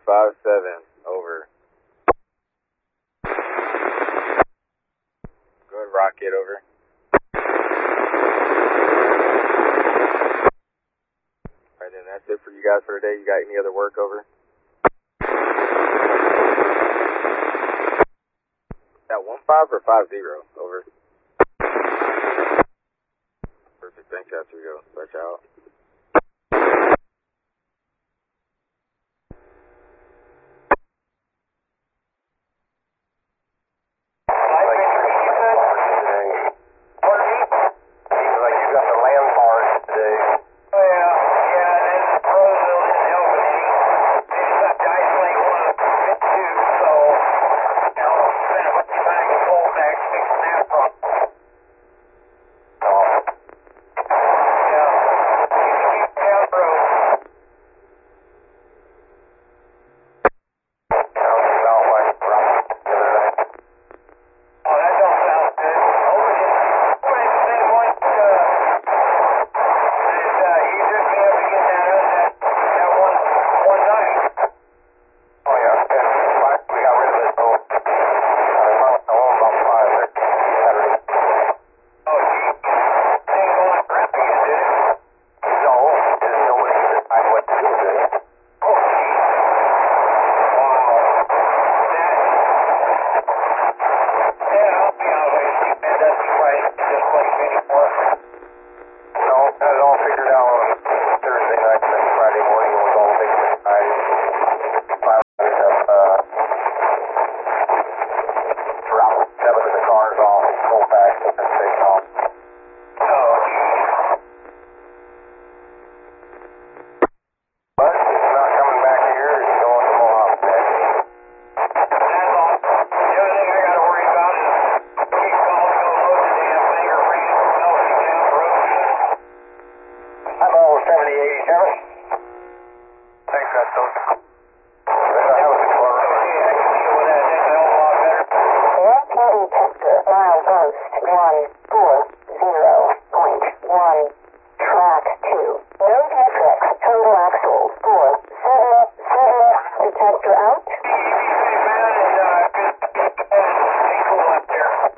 257, over. Good, Rocket, over. Alright, then that's it for you guys for today. You got any other work, over? That 1-5 or 5-0, over. Perfect, thanks, guys. Here we go. Switch out. Miles Post, 1.